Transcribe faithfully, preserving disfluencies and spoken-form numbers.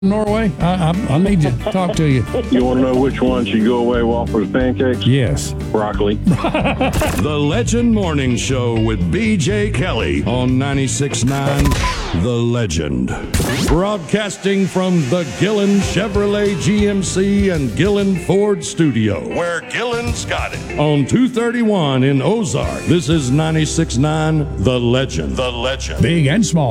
Norway? I, I, I need to talk to you. You want to know which one should go away, waffles or pancakes? Yes. Broccoli. The Legend Morning Show with B J Kelly on ninety-six point nine The Legend. Broadcasting from the Gillen Chevrolet G M C and Gillen Ford studio, where Gillen's got it. On two thirty-one in Ozark, this is ninety-six point nine The Legend. The Legend. Big and small.